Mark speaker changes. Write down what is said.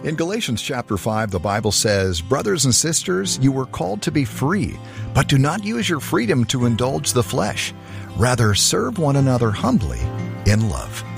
Speaker 1: In Galatians chapter 5, the Bible says, "Brothers and sisters, you were called to be free, but do not use your freedom to indulge the flesh. Rather, serve one another humbly in love."